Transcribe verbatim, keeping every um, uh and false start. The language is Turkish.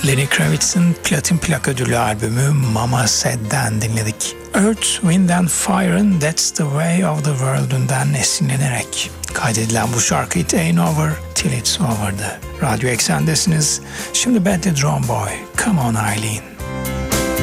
Lenny Kravitz'in platin plak ödüllü albümü Mama Said'den dinledik. Earth, Wind and Fire'ın That's the Way of the World'ünden esinlenerek kaydedilen bu şarkı It Ain't Over Till It's Over'dı. Radyo Eksen'desiniz. Şimdi Bentley Drone Boy, Come On Eileen.